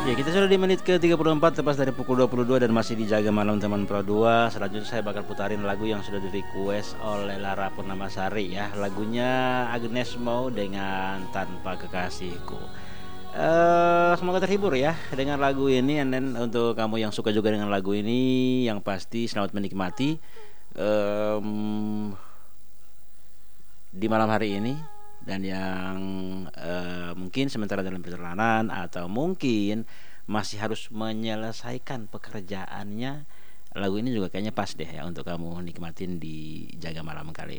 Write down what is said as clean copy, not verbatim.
Ya, kita sudah di menit ke-34 tepat dari pukul 22 dan masih dijaga malam teman Pro 2. Selanjutnya saya bakal putarin lagu yang sudah di-request oleh Lara Purnamasari ya. Lagunya Agnes Mo dengan Tanpa Kekasihku. Semoga terhibur ya dengan lagu ini. And then untuk kamu yang suka juga dengan lagu ini, yang pasti selamat menikmati di malam hari ini. Dan yang mungkin sementara dalam perjalanan atau mungkin masih harus menyelesaikan pekerjaannya, lagu ini juga kayaknya pas deh ya untuk kamu nikmatin di jaga malam kali